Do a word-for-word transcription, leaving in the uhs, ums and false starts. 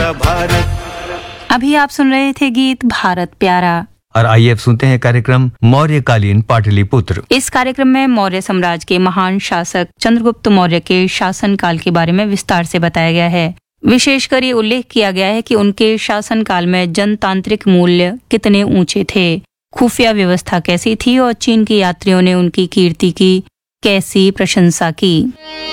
प्यारा भारत। अभी आप सुन रहे थे गीत भारत प्यारा। और आइए अब सुनते हैं कार्यक्रम मौर्यकालीन पाटलिपुत्र। इस कार्यक्रम में मौर्य साम्राज्य के महान शासक चंद्रगुप्त मौर्य के शासनकाल के बारे में विस्तार से बताया गया है। विशेषकर ये उल्लेख किया गया है कि उनके शासनकाल में जनतांत्रिक मूल्य कितने ऊंचे थे, खुफिया व्यवस्था कैसी थी और चीन के यात्रियों ने उनकी कीर्ति की कैसी प्रशंसा की।